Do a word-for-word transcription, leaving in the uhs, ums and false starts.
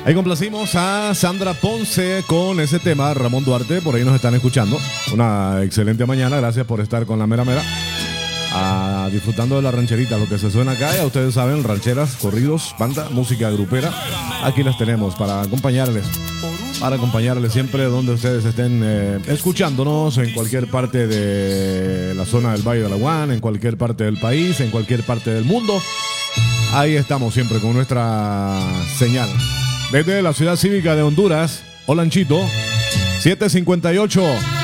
Ahí complacimos a Sandra Ponce con ese tema, Ramón Duarte, por ahí nos están escuchando. Una excelente mañana, gracias por estar con la mera mera. Ah, disfrutando de la rancherita, lo que se suena acá, ya ustedes saben, rancheras, corridos, banda, música grupera. Aquí las tenemos para acompañarles, para acompañarles siempre donde ustedes estén eh, escuchándonos, en cualquier parte de la zona del Valle de Alaguán, en cualquier parte del país, en cualquier parte del mundo. Ahí estamos siempre con nuestra señal. Desde la ciudad cívica de Honduras, Olanchito, siete cincuenta y ocho.